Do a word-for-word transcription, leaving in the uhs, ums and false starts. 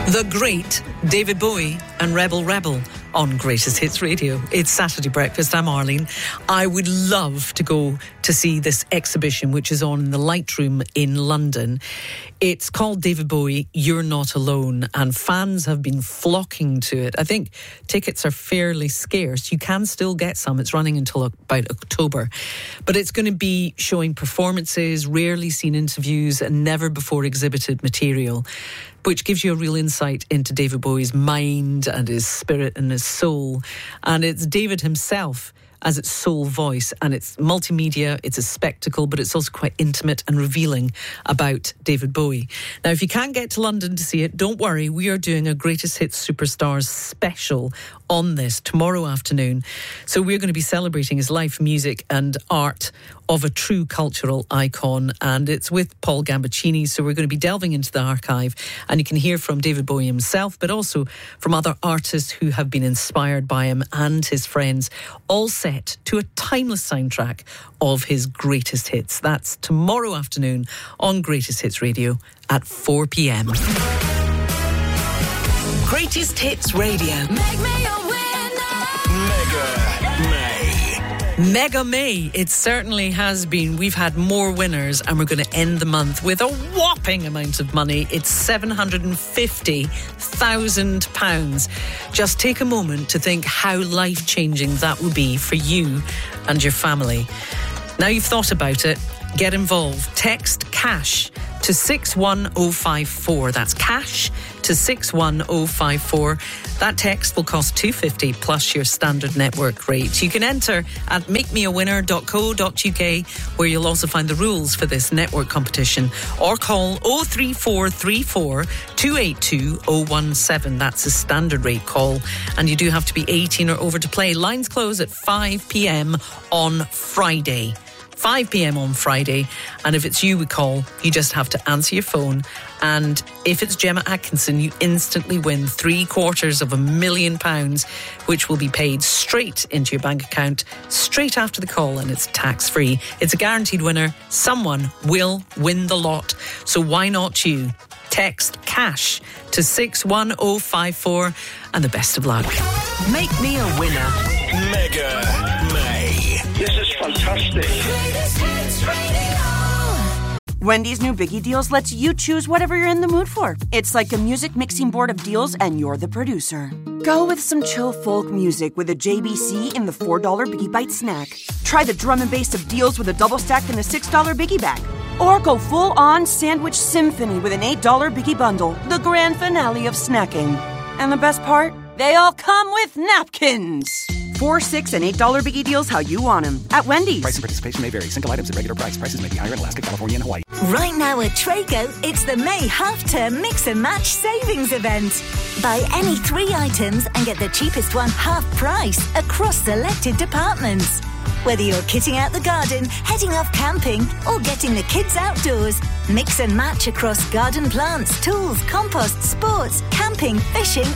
The great David Bowie and Rebel Rebel on Greatest Hits Radio. It's Saturday Breakfast. I'm Arlene. I would love to go to see this exhibition, which is on in the Light Room in London. It's called David Bowie, You're Not Alone, and fans have been flocking to it. I think tickets are fairly scarce. You can still get some. It's running until about October. But it's going to be showing performances, rarely seen interviews, and never before exhibited material, which gives you a real insight into David Bowie's mind and his spirit and his soul. And it's David himself as its sole voice, and it's multimedia, it's a spectacle, but it's also quite intimate and revealing about David Bowie. Now, if you can't get to London to see it, don't worry, we are doing a Greatest Hits Superstars special on this tomorrow afternoon. So we're going to be celebrating his life, music and art of a true cultural icon, and it's with Paul Gambaccini. So we're going to be delving into the archive, and you can hear from David Bowie himself, but also from other artists who have been inspired by him and his friends, all set to a timeless soundtrack of his greatest hits. That's tomorrow afternoon on Greatest Hits Radio at four p.m. Greatest Hits Radio. Make me a winner. Mega May. Mega May. It certainly has been. We've had more winners, and we're going to end the month with a whopping amount of money. It's seven hundred fifty thousand pounds. Just take a moment to think how life-changing that will be for you and your family. Now you've thought about it, get involved. Text CASH to six one oh five four. That's CASH to six one oh five four. That text will cost two dollars fifty plus your standard network rate. You can enter at make me a winner dot co dot uk, where you'll also find the rules for this network competition, or call oh three four three four two eight two oh one seven. That's a standard rate call, and you do have to be eighteen or over to play. Lines close at five p.m. on Friday. five p.m. on Friday, and if it's you we call, you just have to answer your phone, and if it's Gemma Atkinson, you instantly win three quarters of a million pounds, which will be paid straight into your bank account straight after the call, and it's tax-free. It's a guaranteed winner. Someone will win the lot, so why not you? Text CASH to six one oh five four, and the best of luck. Make me a winner. Mega May. This is fantastic. Wendy's new Biggie Deals lets you choose whatever you're in the mood for. It's like a music mixing board of deals, and you're the producer. Go with some chill folk music with a J B C in the four dollar Biggie Bite snack. Try the drum and bass of deals with a double stack in the six dollar Biggie Bag. Or go full-on sandwich symphony with an eight dollar Biggie Bundle, the grand finale of snacking. And the best part? They all come with napkins. Four, six, and eight dollar Biggie Deals how you want them at Wendy's. Price and participation may vary. Single items at regular price. Prices may be higher in Alaska, California, and Hawaii. Right now at Traco, it's the May half-term mix and match savings event. Buy any three items and get the cheapest one half price across selected departments. Whether you're kitting out the garden, heading off camping, or getting the kids outdoors, mix and match across garden plants, tools, compost, sports, camping, fishing,